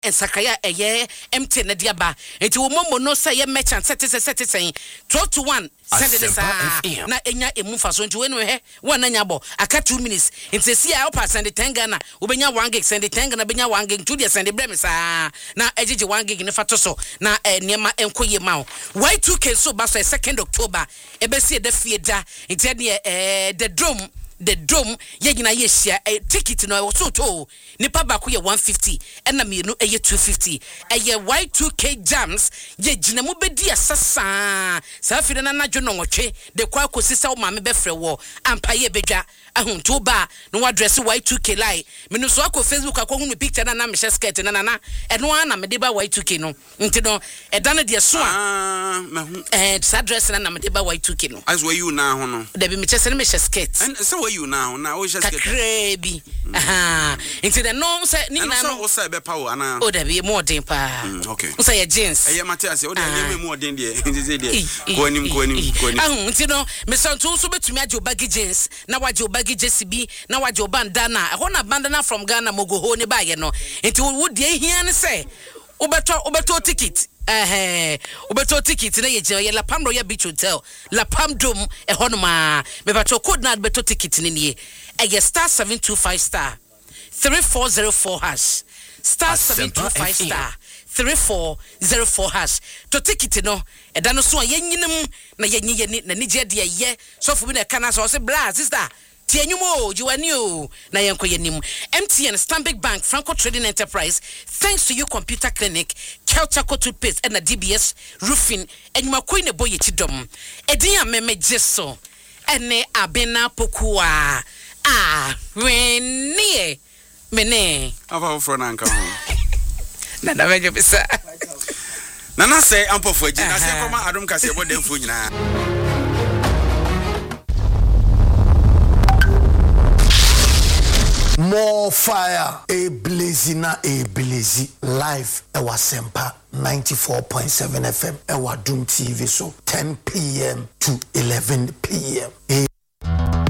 ensakaya eye empty na diaba enti wo momo no say ye merchant set 12 to 1 send it na enya emu faso nti we no he wona nyabo aka 2 minutes enti si a opa send 10 Ghana wo benya 1 gig send 10 Ghana benya 1 gig to the send brem sa na ejije 1 gig ne fato so na niema enkoye ma wo Y2K so ba so 2nd October ebesi da fie da enti the dome ye gina ye share ticket no so to nipa ba ko ye 150 na me no ye 250 ye Y2K jams ye gina mu bedi asasa sa fi na nadwo no nwotwe de kwa kosisa wo ma me befre wo ampa ye bedwa ahunto ba no address Y2K lie me no so akọ Facebook akọ hu picture na me share skirt na eno na me de ba Y2K no nti no eda no de so a this address na me de ba Y2K no as where you now no de be me chese me share skirt and so where you now we just get crazy into the no say ni na no say be power ana o da be more den pa okay say your jeans Matias o da be more den de ko anim nti no me santo so betumi age obagi jeans na waje obagi jesi bi na waje bandana ho na bandana from Ghana mogo ho ne ba ye no nti wo de hia ne say obeto ticket obeto ticket na ye La Pam Royal Beach Hotel La Pam Dome honoma me bato code na beto ticket ni nie star 725 star 3404 hash star 725 star 3404 hash to ticket no eda no so yenyinum na yenye na nije de ye so fu bi na kana so bra sister Tianyumo, Juanio, Nayanko Yanim, MTN, Stanbic Bank, Franco Trading Enterprise, thanks to your computer clinic, Kelchaco toothpaste, and the DBS roofing, and you are queen a boy chidom. Edia meme jeso, ene abena pokua. Rene, mene. Ava Frananka. Nana Major Pisa. Nana say, Ampo for Jina, I don't cast about them for you. More fire, a blazing, live, Ewa Sempa 94.7 FM, Ewa Doom TV, so 10 p.m. to 11 p.m.